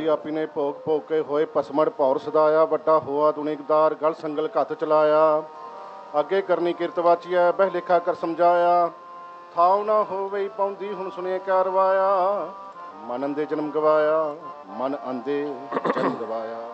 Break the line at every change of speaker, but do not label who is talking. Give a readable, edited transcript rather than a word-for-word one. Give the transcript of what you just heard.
ਆਪੀ ਨੇ ਭੋਗ ਭੋਗ ਕੇ ਹੋਏ ਪਸਮੜ ਭੌਰ ਸਦਾਇਆ। ਵੱਡਾ ਹੋਆ ਦੁਨੀਕਦਾਰ ਗਲ ਸੰਗਲ ਘੱਤ ਚਲਾਇਆ। ਅੱਗੇ ਕਰਨੀ ਕਿਰਤ ਵਾਚੀਐ ਬਹਿ ਲੇਖਾ ਕਰ ਸਮਝਾਇਆ। ਥਾਉ ਨਾ ਹੋਵੇ ਪਾਉਂਦੀ ਹੁਣ ਸੁਣੇ ਕਿਆ ਰਵਾਇਆ। ਮਨ ਅੰਦੇ ਜਨਮ ਗਵਾਇਆ, ਮਨ ਅੰਦੇ ਜਨਮ ਗਵਾਇਆ।